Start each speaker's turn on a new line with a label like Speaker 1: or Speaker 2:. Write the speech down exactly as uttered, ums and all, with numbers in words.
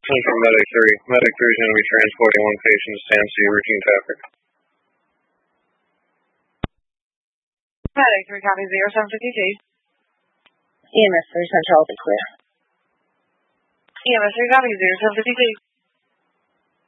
Speaker 1: And from Medic three. Medic three is going to be transporting one patient to San C, routine traffic.
Speaker 2: Medic three, copy zero seven fifty-two.
Speaker 3: E M S three Central, be clear.
Speaker 2: E M S three, copy zero seven fifty-two.